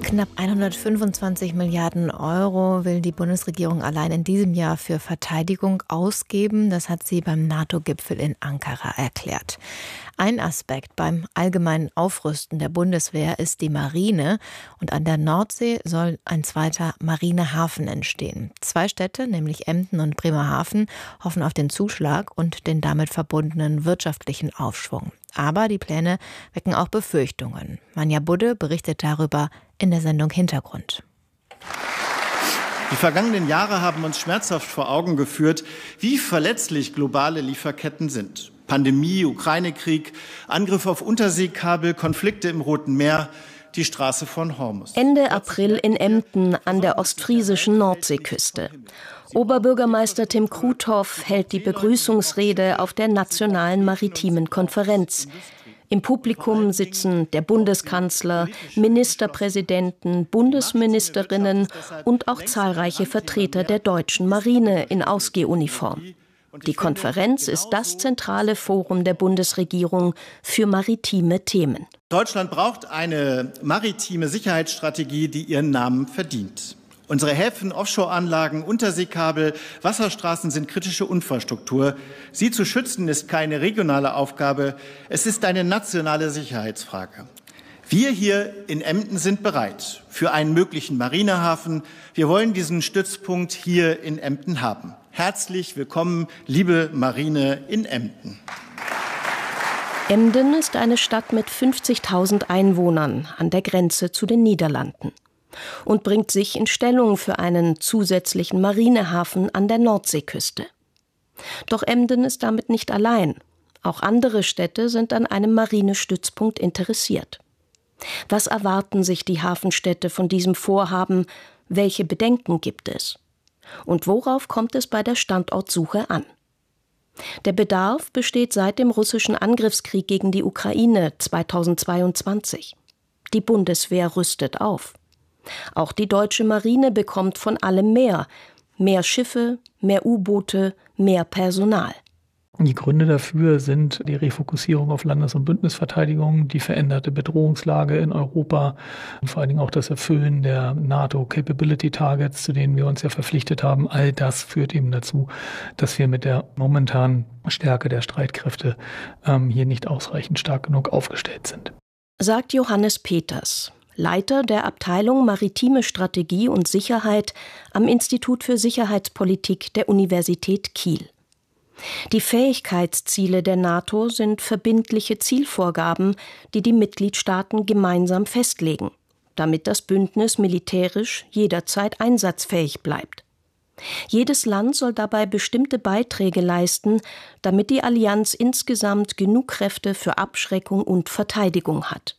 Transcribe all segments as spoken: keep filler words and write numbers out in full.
Knapp hundertfünfundzwanzig Milliarden Euro will die Bundesregierung allein in diesem Jahr für Verteidigung ausgeben. Das hat sie beim NATO-Gipfel in Ankara erklärt. Ein Aspekt beim allgemeinen Aufrüsten der Bundeswehr ist die Marine. Und an der Nordsee soll ein zweiter Marinehafen entstehen. Zwei Städte, nämlich Emden und Bremerhaven, hoffen auf den Zuschlag und den damit verbundenen wirtschaftlichen Aufschwung. Aber die Pläne wecken auch Befürchtungen. Manja Budde berichtet darüber in der Sendung Hintergrund. Die vergangenen Jahre haben uns schmerzhaft vor Augen geführt, wie verletzlich globale Lieferketten sind. Pandemie, Ukraine-Krieg, Angriff auf Unterseekabel, Konflikte im Roten Meer, die Straße von Hormuz. Ende April in Emden an der ostfriesischen Nordseeküste. Oberbürgermeister Tim Krutoff hält die Begrüßungsrede auf der Nationalen Maritimen Konferenz. Im Publikum sitzen der Bundeskanzler, Ministerpräsidenten, Bundesministerinnen und auch zahlreiche Vertreter der deutschen Marine in Ausgehuniform. Die Konferenz ist das zentrale Forum der Bundesregierung für maritime Themen. Deutschland braucht eine maritime Sicherheitsstrategie, die ihren Namen verdient. Unsere Häfen, Offshore-Anlagen, Unterseekabel, Wasserstraßen sind kritische Infrastruktur. Sie zu schützen ist keine regionale Aufgabe, es ist eine nationale Sicherheitsfrage. Wir hier in Emden sind bereit für einen möglichen Marinehafen. Wir wollen diesen Stützpunkt hier in Emden haben. Herzlich willkommen, liebe Marine in Emden. Emden ist eine Stadt mit fünfzigtausend Einwohnern an der Grenze zu den Niederlanden und bringt sich in Stellung für einen zusätzlichen Marinehafen an der Nordseeküste. Doch Emden ist damit nicht allein. Auch andere Städte sind an einem Marinestützpunkt interessiert. Was erwarten sich die Hafenstädte von diesem Vorhaben? Welche Bedenken gibt es? Und worauf kommt es bei der Standortsuche an? Der Bedarf besteht seit dem russischen Angriffskrieg gegen die Ukraine zweitausendzweiundzwanzig. Die Bundeswehr rüstet auf. Auch die deutsche Marine bekommt von allem mehr. Mehr Schiffe, mehr U-Boote, mehr Personal. Die Gründe dafür sind die Refokussierung auf Landes- und Bündnisverteidigung, die veränderte Bedrohungslage in Europa und vor allen Dingen auch das Erfüllen der NATO-Capability-Targets, zu denen wir uns ja verpflichtet haben. All das führt eben dazu, dass wir mit der momentanen Stärke der Streitkräfte ähm, hier nicht ausreichend stark genug aufgestellt sind. Sagt Johannes Peters, Leiter der Abteilung Maritime Strategie und Sicherheit am Institut für Sicherheitspolitik der Universität Kiel. Die Fähigkeitsziele der NATO sind verbindliche Zielvorgaben, die die Mitgliedstaaten gemeinsam festlegen, damit das Bündnis militärisch jederzeit einsatzfähig bleibt. Jedes Land soll dabei bestimmte Beiträge leisten, damit die Allianz insgesamt genug Kräfte für Abschreckung und Verteidigung hat.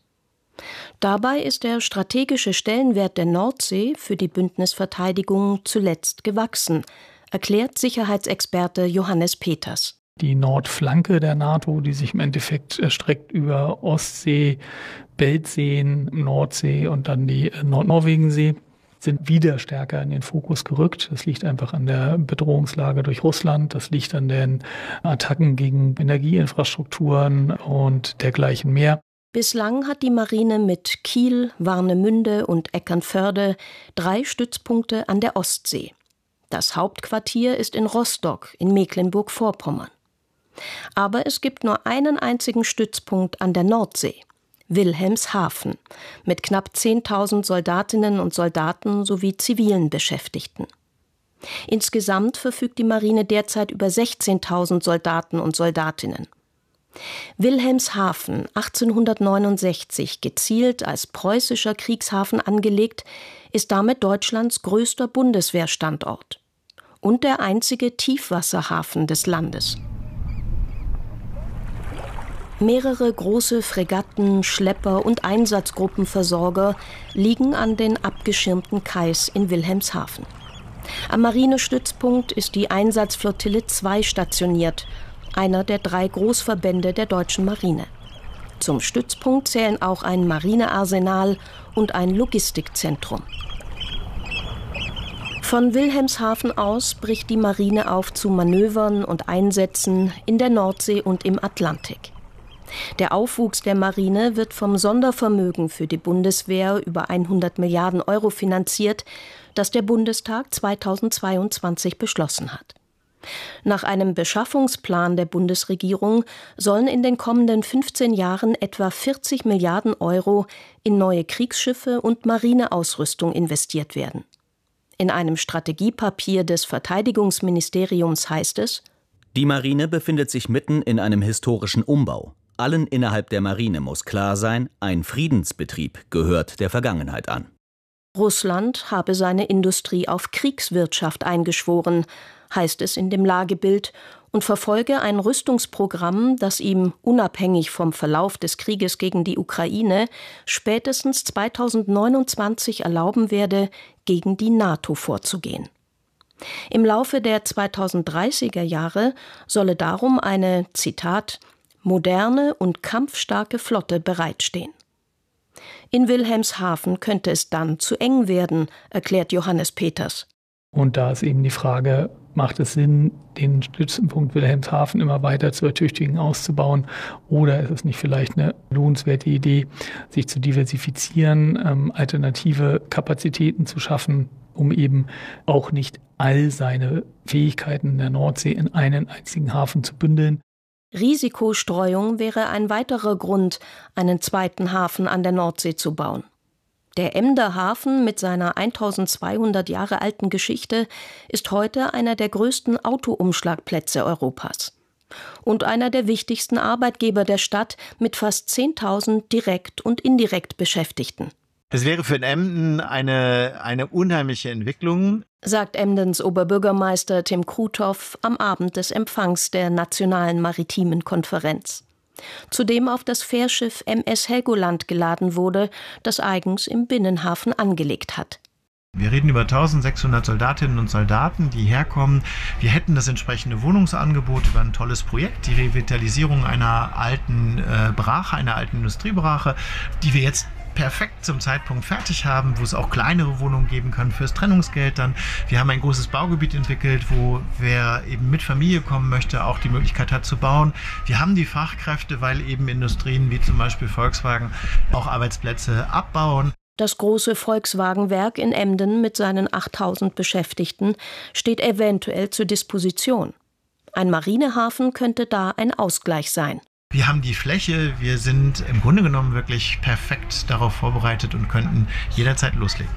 Dabei ist der strategische Stellenwert der Nordsee für die Bündnisverteidigung zuletzt gewachsen, erklärt Sicherheitsexperte Johannes Peters. Die Nordflanke der NATO, die sich im Endeffekt erstreckt über Ostsee, Beltseen, Nordsee und dann die Nordnorwegensee, sind wieder stärker in den Fokus gerückt. Das liegt einfach an der Bedrohungslage durch Russland, das liegt an den Attacken gegen Energieinfrastrukturen und dergleichen mehr. Bislang hat die Marine mit Kiel, Warnemünde und Eckernförde drei Stützpunkte an der Ostsee. Das Hauptquartier ist in Rostock in Mecklenburg-Vorpommern. Aber es gibt nur einen einzigen Stützpunkt an der Nordsee, Wilhelmshaven, mit knapp zehntausend Soldatinnen und Soldaten sowie zivilen Beschäftigten. Insgesamt verfügt die Marine derzeit über sechzehntausend Soldaten und Soldatinnen. Wilhelmshaven, achtzehnhundertneunundsechzig gezielt als preußischer Kriegshafen angelegt, ist damit Deutschlands größter Bundeswehrstandort und der einzige Tiefwasserhafen des Landes. Mehrere große Fregatten, Schlepper und Einsatzgruppenversorger liegen an den abgeschirmten Kais in Wilhelmshaven. Am Marinestützpunkt ist die Einsatzflottille zwei stationiert, einer der drei Großverbände der deutschen Marine. Zum Stützpunkt zählen auch ein Marinearsenal und ein Logistikzentrum. Von Wilhelmshaven aus bricht die Marine auf zu Manövern und Einsätzen in der Nordsee und im Atlantik. Der Aufwuchs der Marine wird vom Sondervermögen für die Bundeswehr über hundert Milliarden Euro finanziert, das der Bundestag zweitausendzweiundzwanzig beschlossen hat. Nach einem Beschaffungsplan der Bundesregierung sollen in den kommenden fünfzehn Jahren etwa vierzig Milliarden Euro in neue Kriegsschiffe und Marineausrüstung investiert werden. In einem Strategiepapier des Verteidigungsministeriums heißt es: Die Marine befindet sich mitten in einem historischen Umbau. Allen innerhalb der Marine muss klar sein, ein Friedensbetrieb gehört der Vergangenheit an. Russland habe seine Industrie auf Kriegswirtschaft eingeschworen, heißt es in dem Lagebild, und verfolge ein Rüstungsprogramm, das ihm unabhängig vom Verlauf des Krieges gegen die Ukraine spätestens zweitausendneunundzwanzig erlauben werde, gegen die NATO vorzugehen. Im Laufe der zweitausenddreißiger Jahre solle darum eine, Zitat, moderne und kampfstarke Flotte bereitstehen. In Wilhelmshaven könnte es dann zu eng werden, erklärt Johannes Peters. Und da ist eben die Frage, macht es Sinn, den Stützpunkt Wilhelmshaven immer weiter zu ertüchtigen, auszubauen? Oder ist es nicht vielleicht eine lohnenswerte Idee, sich zu diversifizieren, ähm, alternative Kapazitäten zu schaffen, um eben auch nicht all seine Fähigkeiten in der Nordsee in einen einzigen Hafen zu bündeln? Risikostreuung wäre ein weiterer Grund, einen zweiten Hafen an der Nordsee zu bauen. Der Emder Hafen mit seiner eintausendzweihundert Jahre alten Geschichte ist heute einer der größten Autoumschlagplätze Europas und einer der wichtigsten Arbeitgeber der Stadt mit fast zehntausend direkt und indirekt Beschäftigten. Es wäre für Emden eine, eine unheimliche Entwicklung, sagt Emdens Oberbürgermeister Tim Krutoff am Abend des Empfangs der Nationalen Maritimen Konferenz, zu dem auf das Fährschiff M S Helgoland geladen wurde, das eigens im Binnenhafen angelegt hat. Wir reden über eintausendsechshundert Soldatinnen und Soldaten, die herkommen. Wir hätten das entsprechende Wohnungsangebot über ein tolles Projekt, die Revitalisierung einer alten äh, Brache, einer alten Industriebrache, die wir jetzt perfekt zum Zeitpunkt fertig haben, wo es auch kleinere Wohnungen geben kann fürs Trennungsgeld dann. Wir haben ein großes Baugebiet entwickelt, wo wer eben mit Familie kommen möchte, auch die Möglichkeit hat zu bauen. Wir haben die Fachkräfte, weil eben Industrien wie zum Beispiel Volkswagen auch Arbeitsplätze abbauen. Das große Volkswagenwerk in Emden mit seinen achttausend Beschäftigten steht eventuell zur Disposition. Ein Marinehafen könnte da ein Ausgleich sein. Wir haben die Fläche, wir sind im Grunde genommen wirklich perfekt darauf vorbereitet und könnten jederzeit loslegen.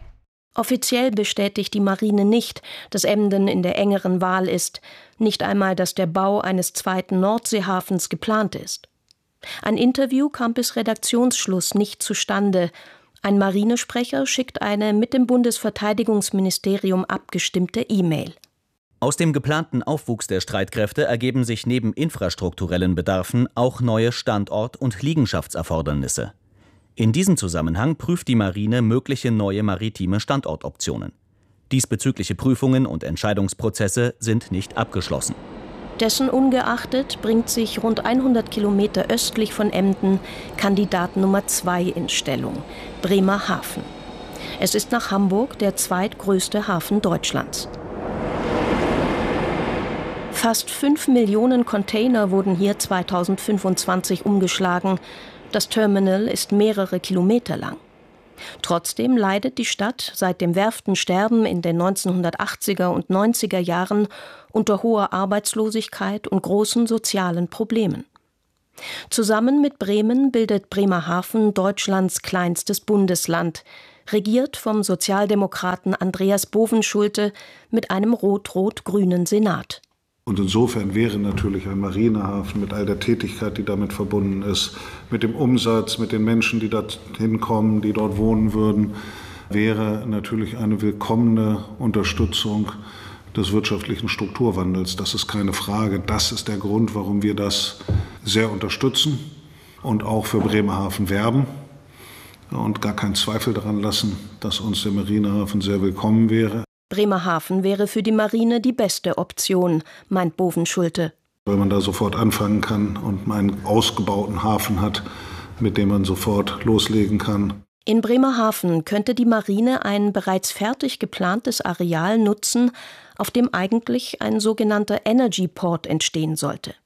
Offiziell bestätigt die Marine nicht, dass Emden in der engeren Wahl ist, nicht einmal, dass der Bau eines zweiten Nordseehafens geplant ist. Ein Interview kam bis Redaktionsschluss nicht zustande. Ein Marinesprecher schickt eine mit dem Bundesverteidigungsministerium abgestimmte E-Mail. Aus dem geplanten Aufwuchs der Streitkräfte ergeben sich neben infrastrukturellen Bedarfen auch neue Standort- und Liegenschaftserfordernisse. In diesem Zusammenhang prüft die Marine mögliche neue maritime Standortoptionen. Diesbezügliche Prüfungen und Entscheidungsprozesse sind nicht abgeschlossen. Dessen ungeachtet bringt sich rund hundert Kilometer östlich von Emden Kandidat Nummer zwei in Stellung, Bremerhaven. Es ist nach Hamburg der zweitgrößte Hafen Deutschlands. Fast fünf Millionen Container wurden hier zweitausendfünfundzwanzig umgeschlagen. Das Terminal ist mehrere Kilometer lang. Trotzdem leidet die Stadt seit dem Werftensterben in den neunzehnhundertachtziger und neunziger Jahren unter hoher Arbeitslosigkeit und großen sozialen Problemen. Zusammen mit Bremen bildet Bremerhaven Deutschlands kleinstes Bundesland, regiert vom Sozialdemokraten Andreas Bovenschulte mit einem rot-rot-grünen Senat. Und insofern wäre natürlich ein Marinehafen mit all der Tätigkeit, die damit verbunden ist, mit dem Umsatz, mit den Menschen, die dorthin kommen, die dort wohnen würden, wäre natürlich eine willkommene Unterstützung des wirtschaftlichen Strukturwandels. Das ist keine Frage. Das ist der Grund, warum wir das sehr unterstützen und auch für Bremerhaven werben und gar keinen Zweifel daran lassen, dass uns der Marinehafen sehr willkommen wäre. Bremerhaven wäre für die Marine die beste Option, meint Bovenschulte. Weil man da sofort anfangen kann und einen ausgebauten Hafen hat, mit dem man sofort loslegen kann. In Bremerhaven könnte die Marine ein bereits fertig geplantes Areal nutzen, auf dem eigentlich ein sogenannter Energy Port entstehen sollte.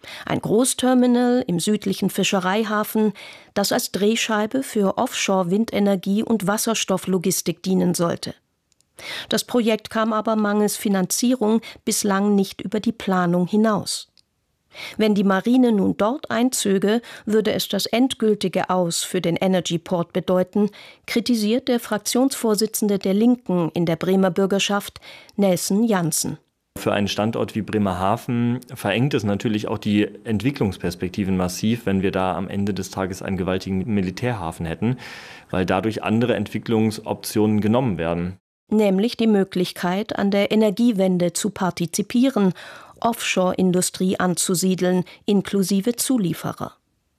Ein Großterminal im südlichen Fischereihafen, das als Drehscheibe für Offshore-Windenergie und Wasserstofflogistik dienen sollte. Das Projekt kam aber mangels Finanzierung bislang nicht über die Planung hinaus. Wenn die Marine nun dort einzöge, würde es das endgültige Aus für den Energyport bedeuten, kritisiert der Fraktionsvorsitzende der Linken in der Bremer Bürgerschaft, Nelson Janssen. Für einen Standort wie Bremerhaven verengt es natürlich auch die Entwicklungsperspektiven massiv, wenn wir da am Ende des Tages einen gewaltigen Militärhafen hätten, weil dadurch andere Entwicklungsoptionen genommen werden. Nämlich die Möglichkeit, an der Energiewende zu partizipieren, Offshore-Industrie anzusiedeln, inklusive Zulieferer.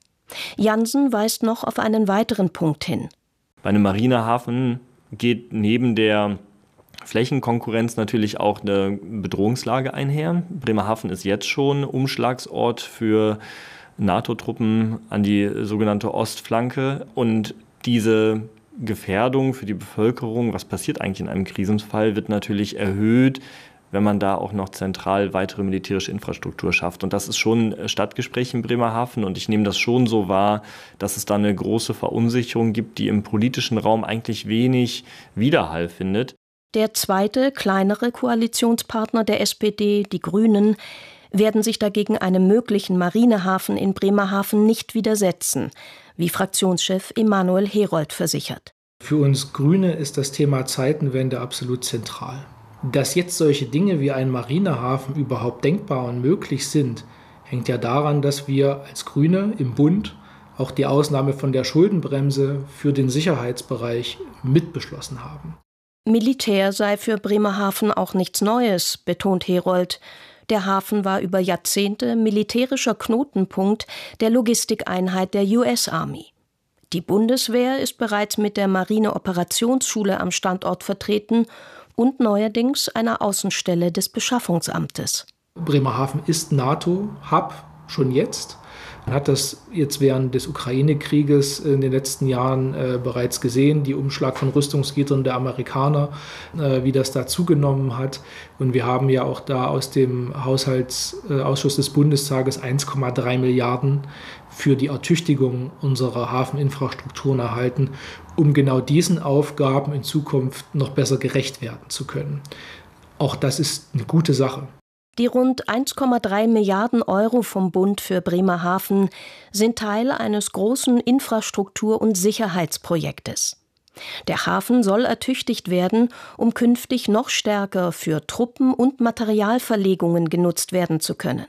Janssen weist noch auf einen weiteren Punkt hin. Bei einem Marinehafen geht neben der Flächenkonkurrenz natürlich auch eine Bedrohungslage einher. Bremerhaven ist jetzt schon Umschlagsort für NATO-Truppen an die sogenannte Ostflanke. Und diese Gefährdung für die Bevölkerung, was passiert eigentlich in einem Krisenfall, wird natürlich erhöht, wenn man da auch noch zentral weitere militärische Infrastruktur schafft. Und das ist schon Stadtgespräch in Bremerhaven. Und ich nehme das schon so wahr, dass es da eine große Verunsicherung gibt, die im politischen Raum eigentlich wenig Widerhall findet. Der zweite, kleinere Koalitionspartner der S P D, die Grünen, werden sich dagegen einem möglichen Marinehafen in Bremerhaven nicht widersetzen, wie Fraktionschef Emanuel Herold versichert. Für uns Grüne ist das Thema Zeitenwende absolut zentral. Dass jetzt solche Dinge wie ein Marinehafen überhaupt denkbar und möglich sind, hängt ja daran, dass wir als Grüne im Bund auch die Ausnahme von der Schuldenbremse für den Sicherheitsbereich mitbeschlossen haben. Militär sei für Bremerhaven auch nichts Neues, betont Herold. Der Hafen war über Jahrzehnte militärischer Knotenpunkt der Logistikeinheit der U S Army. Die Bundeswehr ist bereits mit der Marine-Operationsschule am Standort vertreten und neuerdings einer Außenstelle des Beschaffungsamtes. Bremerhaven ist NATO-Hub schon jetzt. Man hat das jetzt während des Ukraine-Krieges in den letzten Jahren äh, bereits gesehen, die Umschlag von Rüstungsgütern der Amerikaner, äh, wie das da zugenommen hat. Und wir haben ja auch da aus dem Haushaltsausschuss des Bundestages eins Komma drei Milliarden für die Ertüchtigung unserer Hafeninfrastrukturen erhalten, um genau diesen Aufgaben in Zukunft noch besser gerecht werden zu können. Auch das ist eine gute Sache. Die rund eins Komma drei Milliarden Euro vom Bund für Bremerhaven sind Teil eines großen Infrastruktur- und Sicherheitsprojektes. Der Hafen soll ertüchtigt werden, um künftig noch stärker für Truppen- und Materialverlegungen genutzt werden zu können.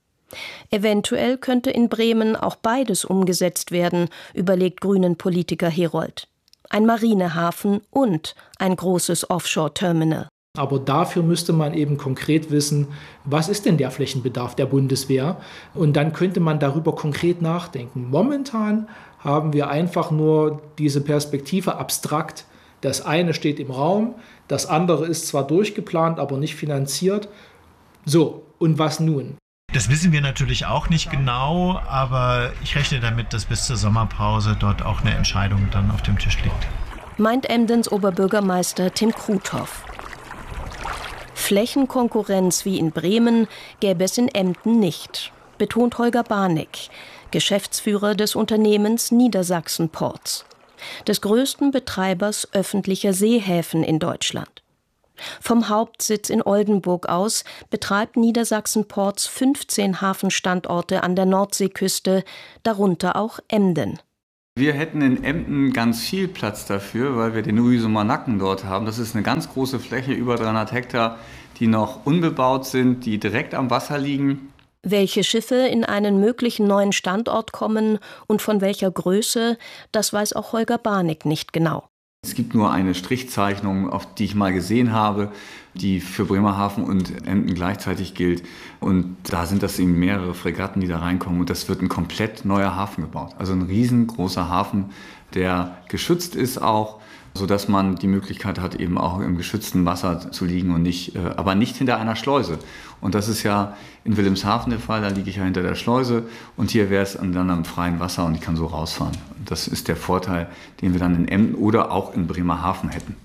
Eventuell könnte in Bremen auch beides umgesetzt werden, überlegt Grünen-Politiker Herold. Ein Marinehafen und ein großes Offshore-Terminal. Aber dafür müsste man eben konkret wissen, was ist denn der Flächenbedarf der Bundeswehr? Und dann könnte man darüber konkret nachdenken. Momentan haben wir einfach nur diese Perspektive abstrakt. Das eine steht im Raum, das andere ist zwar durchgeplant, aber nicht finanziert. So, und was nun? Das wissen wir natürlich auch nicht genau, aber ich rechne damit, dass bis zur Sommerpause dort auch eine Entscheidung dann auf dem Tisch liegt. Meint Emdens Oberbürgermeister Tim Kruthoff. Flächenkonkurrenz wie in Bremen gäbe es in Emden nicht, betont Holger Barnick, Geschäftsführer des Unternehmens Niedersachsen Ports, des größten Betreibers öffentlicher Seehäfen in Deutschland. Vom Hauptsitz in Oldenburg aus betreibt Niedersachsen Ports fünfzehn Hafenstandorte an der Nordseeküste, darunter auch Emden. Wir hätten in Emden ganz viel Platz dafür, weil wir den Uisumer Nacken dort haben. Das ist eine ganz große Fläche, über dreihundert Hektar, die noch unbebaut sind, die direkt am Wasser liegen. Welche Schiffe in einen möglichen neuen Standort kommen und von welcher Größe, das weiß auch Holger Barnick nicht genau. Es gibt nur eine Strichzeichnung, auf die ich mal gesehen habe, die für Bremerhaven und Emden gleichzeitig gilt. Und da sind das eben mehrere Fregatten, die da reinkommen. Und das wird ein komplett neuer Hafen gebaut. Also ein riesengroßer Hafen, der geschützt ist auch, sodass man die Möglichkeit hat, eben auch im geschützten Wasser zu liegen, und nicht, aber nicht hinter einer Schleuse. Und das ist ja in Wilhelmshaven der Fall, da liege ich ja hinter der Schleuse, und hier wäre es dann am freien Wasser und ich kann so rausfahren. Das ist der Vorteil, den wir dann in Emden oder auch in Bremerhaven hätten.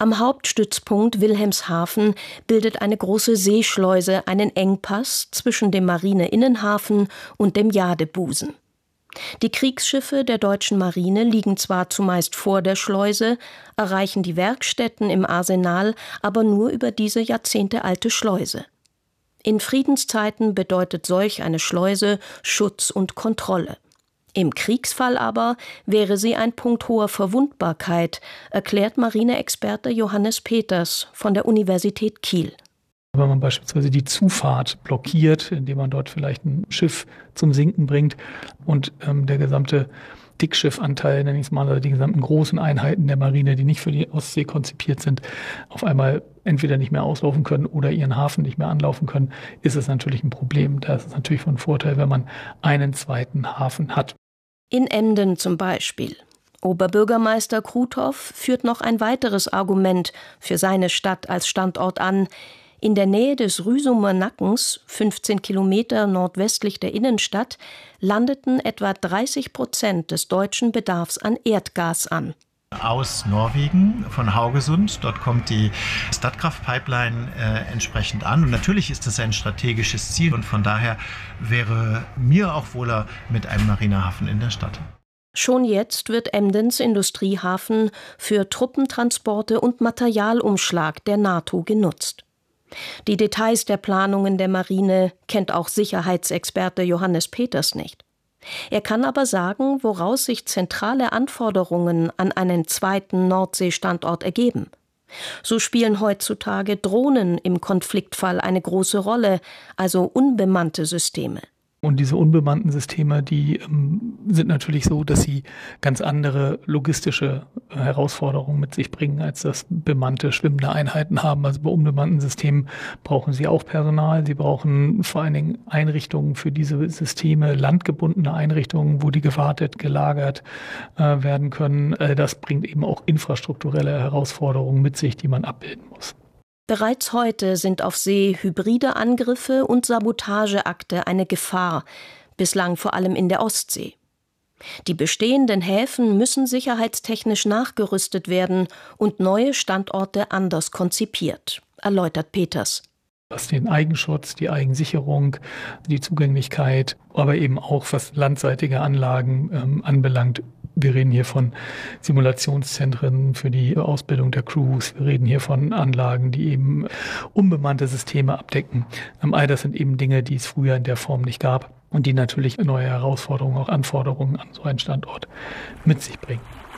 Am Hauptstützpunkt Wilhelmshaven bildet eine große Seeschleuse einen Engpass zwischen dem Marineinnenhafen und dem Jadebusen. Die Kriegsschiffe der deutschen Marine liegen zwar zumeist vor der Schleuse, erreichen die Werkstätten im Arsenal aber nur über diese jahrzehntealte Schleuse. In Friedenszeiten bedeutet solch eine Schleuse Schutz und Kontrolle. Im Kriegsfall aber wäre sie ein Punkt hoher Verwundbarkeit, erklärt Marineexperte Johannes Peters von der Universität Kiel. Wenn man beispielsweise die Zufahrt blockiert, indem man dort vielleicht ein Schiff zum Sinken bringt und ähm, der gesamte Dickschiffanteil, nenne ich es mal, also die gesamten großen Einheiten der Marine, die nicht für die Ostsee konzipiert sind, auf einmal entweder nicht mehr auslaufen können oder ihren Hafen nicht mehr anlaufen können, ist es natürlich ein Problem. Da ist es natürlich von Vorteil, wenn man einen zweiten Hafen hat. In Emden zum Beispiel. Oberbürgermeister Kruthoff führt noch ein weiteres Argument für seine Stadt als Standort an. In der Nähe des Rüsumer Nackens, fünfzehn Kilometer nordwestlich der Innenstadt, landeten etwa dreißig Prozent des deutschen Bedarfs an Erdgas an. Aus Norwegen, von Haugesund. Dort kommt die Statkraft-Pipeline äh, entsprechend an. Und natürlich ist das ein strategisches Ziel. Und von daher wäre mir auch wohler mit einem Marinehafen in der Stadt. Schon jetzt wird Emdens Industriehafen für Truppentransporte und Materialumschlag der NATO genutzt. Die Details der Planungen der Marine kennt auch Sicherheitsexperte Johannes Peters nicht. Er kann aber sagen, woraus sich zentrale Anforderungen an einen zweiten Nordseestandort ergeben. So spielen heutzutage Drohnen im Konfliktfall eine große Rolle, also unbemannte Systeme. Und diese unbemannten Systeme, die ähm, sind natürlich so, dass sie ganz andere logistische äh, Herausforderungen mit sich bringen, als das bemannte, schwimmende Einheiten haben. Also bei unbemannten Systemen brauchen sie auch Personal. Sie brauchen vor allen Dingen Einrichtungen für diese Systeme, landgebundene Einrichtungen, wo die gewartet, gelagert äh, werden können. Äh, das bringt eben auch infrastrukturelle Herausforderungen mit sich, die man abbilden muss. Bereits heute sind auf See hybride Angriffe und Sabotageakte eine Gefahr, bislang vor allem in der Ostsee. Die bestehenden Häfen müssen sicherheitstechnisch nachgerüstet werden und neue Standorte anders konzipiert, erläutert Peters. Was den Eigenschutz, die Eigensicherung, die Zugänglichkeit, aber eben auch was landseitige Anlagen ähm, anbelangt. Wir reden hier von Simulationszentren für die Ausbildung der Crews. Wir reden hier von Anlagen, die eben unbemannte Systeme abdecken. All das sind eben Dinge, die es früher in der Form nicht gab und die natürlich neue Herausforderungen, auch Anforderungen an so einen Standort mit sich bringen.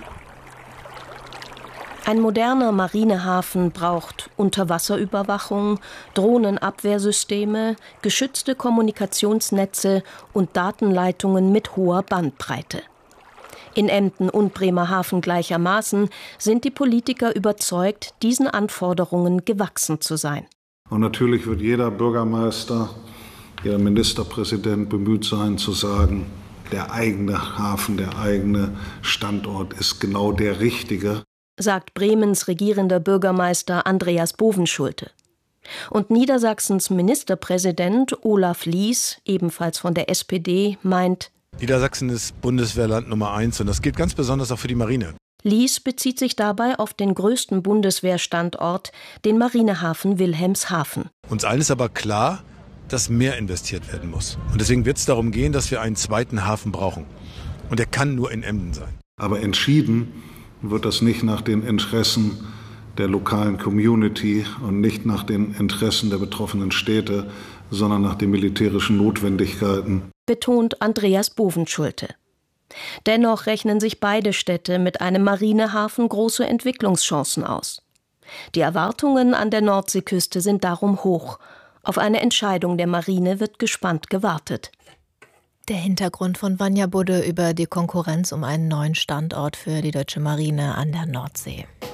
Ein moderner Marinehafen braucht Unterwasserüberwachung, Drohnenabwehrsysteme, geschützte Kommunikationsnetze und Datenleitungen mit hoher Bandbreite. In Emden und Bremerhaven gleichermaßen sind die Politiker überzeugt, diesen Anforderungen gewachsen zu sein. Und natürlich wird jeder Bürgermeister, jeder Ministerpräsident bemüht sein zu sagen, der eigene Hafen, der eigene Standort ist genau der richtige, sagt Bremens regierender Bürgermeister Andreas Bovenschulte. Und Niedersachsens Ministerpräsident Olaf Lies, ebenfalls von der S P D, meint, Niedersachsen ist Bundeswehrland Nummer eins und das gilt ganz besonders auch für die Marine. Lies bezieht sich dabei auf den größten Bundeswehrstandort, den Marinehafen Wilhelmshaven. Uns allen ist aber klar, dass mehr investiert werden muss. Und deswegen wird es darum gehen, dass wir einen zweiten Hafen brauchen. Und der kann nur in Emden sein. Aber entschieden wird das nicht nach den Interessen der lokalen Community und nicht nach den Interessen der betroffenen Städte, sondern nach den militärischen Notwendigkeiten, betont Andreas Bovenschulte. Dennoch rechnen sich beide Städte mit einem Marinehafen große Entwicklungschancen aus. Die Erwartungen an der Nordseeküste sind darum hoch. Auf eine Entscheidung der Marine wird gespannt gewartet. Der Hintergrund von Vanja Budde über die Konkurrenz um einen neuen Standort für die deutsche Marine an der Nordsee.